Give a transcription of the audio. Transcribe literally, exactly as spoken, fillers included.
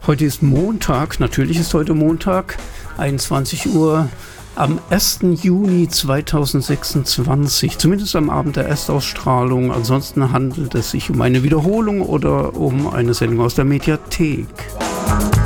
Heute ist Montag, natürlich ist heute Montag, einundzwanzig Uhr am ersten Juni zweitausendsechsundzwanzig, zumindest am Abend der Erstausstrahlung. Ansonsten handelt es sich um eine Wiederholung oder um eine Sendung aus der Mediathek.